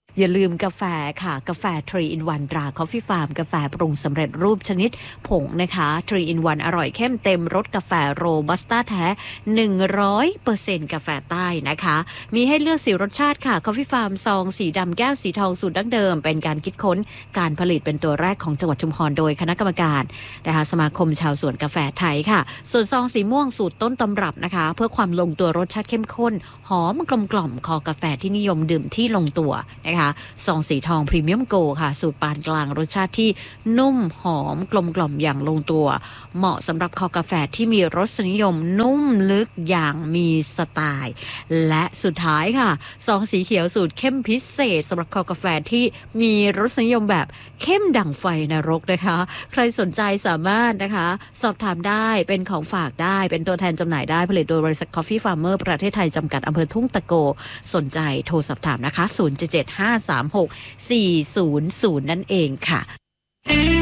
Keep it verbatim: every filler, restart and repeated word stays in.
อย่าลืมกาแฟค่ะกาแฟทรี in วันตรา Coffee Farm กาแฟปรุงสำเร็จรูปชนิดผงนะคะทรี in วัน อร่อยเข้มเต็มรสกาแฟโรบัสต้าแท้ หนึ่งร้อยเปอร์เซ็นต์ กาแฟใต้นะคะมีให้เลือกสี่รสชาติค่ะ Coffee Farm ซองสีดำแก้วสีทองสูตรดั้งเดิมเป็นการคิดค้นการผลิตเป็นตัวแรกของจังหวัดชุมพรโดยคณะกรรมการนะคะสมาคมชาวสวนกาแฟไทยค่ะส่วนซองสีม่วงสูตรต้นตำรับนะคะเพื่อความลงตัวรสชาติเข้มข้นหอมกลมกล่อมคอกาแฟที่นิยมดื่มที่ลงตัวนะคะซองสีทองพรีเมียมโกค่ะสูตรปานกลางรสชาติที่นุ่มหอมกลมกล่อมอย่างลงตัวเหมาะสำหรับคอกาแฟที่มีรสนิยมนุ่มลึกอย่างมีสไตล์และสุดท้ายค่ะซองสีเขียวสูตรเข้มพิเศษสำหรับคอกาแฟที่มีรสนิยมแบบเข้มดั่งไฟนรกนะคะใครสนใจสามารถนะคะสอบถามได้เป็นของฝากได้เป็นตัวแทนจำหน่ายได้ผลิตโดยบริษัท Coffee Farmer ประเทศไทยจำกัดอำเภอทุ่งตะโกสนใจโทรสอบถามนะคะศูนย์ เจ็ด เจ็ด ห้า สาม หก สี่ ศูนย์ ศูนย์นั่นเองค่ะ